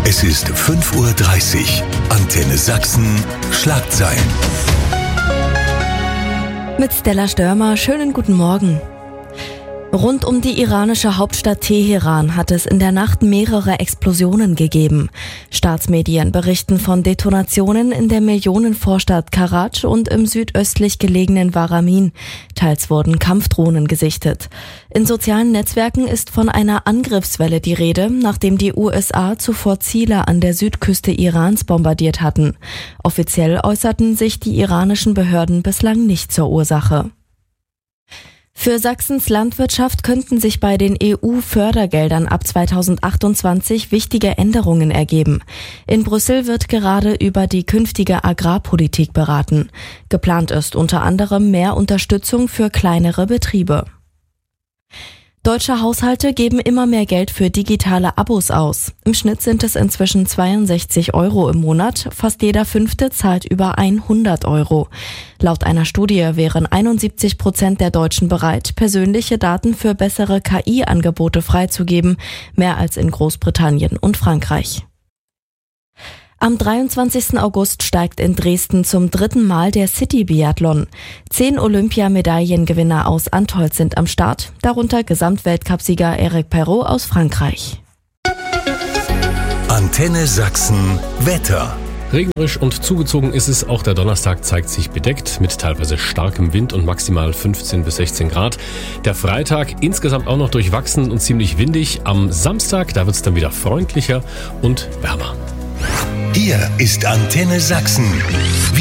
Es ist 5:30 Uhr. Antenne Sachsen. Schlagzeilen. Mit Stella Störmer, schönen guten Morgen. Rund um die iranische Hauptstadt Teheran hat es in der Nacht mehrere Explosionen gegeben. Staatsmedien berichten von Detonationen in der Millionenvorstadt Karaj und im südöstlich gelegenen Waramin. Teils wurden Kampfdrohnen gesichtet. In sozialen Netzwerken ist von einer Angriffswelle die Rede, nachdem die USA zuvor Ziele an der Südküste Irans bombardiert hatten. Offiziell äußerten sich die iranischen Behörden bislang nicht zur Ursache. Für Sachsens Landwirtschaft könnten sich bei den EU-Fördergeldern ab 2028 wichtige Änderungen ergeben. In Brüssel wird gerade über die künftige Agrarpolitik beraten. Geplant ist unter anderem mehr Unterstützung für kleinere Betriebe. Deutsche Haushalte geben immer mehr Geld für digitale Abos aus. Im Schnitt sind es inzwischen 62 € im Monat. Fast jeder Fünfte zahlt über 100 €. Laut einer Studie wären 71% der Deutschen bereit, persönliche Daten für bessere KI-Angebote freizugeben, mehr als in Großbritannien und Frankreich. Am 23. August steigt in Dresden zum 3. Mal der City-Biathlon. 10 Olympiamedaillengewinner aus Antholz sind am Start, darunter Gesamtweltcupsieger Eric Perrault aus Frankreich. Antenne Sachsen. Wetter. Regnerisch und zugezogen ist es, auch der Donnerstag zeigt sich bedeckt mit teilweise starkem Wind und maximal 15 bis 16 Grad. Der Freitag insgesamt auch noch durchwachsen und ziemlich windig. Am Samstag, da wird es dann wieder freundlicher und wärmer. Hier ist Antenne Sachsen.